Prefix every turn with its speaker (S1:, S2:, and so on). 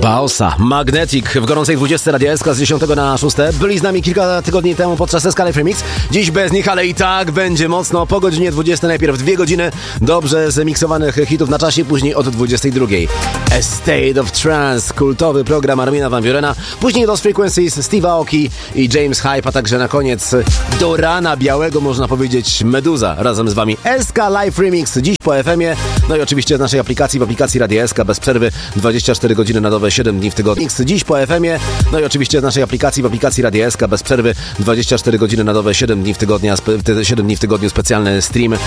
S1: Baosa, Magnetic w gorącej 20 Radia SK z 10 na 6. Byli z nami kilka tygodni temu podczas SK Live Remix. Dziś bez nich, ale i tak będzie mocno. Po godzinie 20 najpierw 2 godziny dobrze zemiksowanych hitów na czasie, później od 22. A State of Trance, kultowy program Armina van Burena. Później Lost Frequencies, Steve Aoki i James Hype, a także na koniec do rana białego, można powiedzieć, Meduza razem z wami. SK Live Remix dziś po FM-ie. No i oczywiście z naszej aplikacji, w aplikacji Radia SK bez przerwy 24 godziny na dobę, 7 dni w tygodniu. Dziś po FM-ie. No i oczywiście z naszej aplikacji, w aplikacji Radia SK bez przerwy 24 godziny na dobę, 7 dni w tygodniu specjalny stream